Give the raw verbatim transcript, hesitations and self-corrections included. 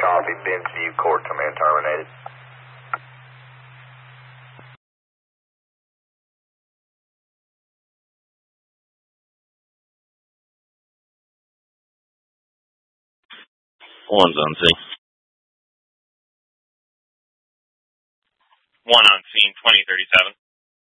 Copy, Bensview Court Command terminated. One's on scene. One on scene, twenty thirty-seven.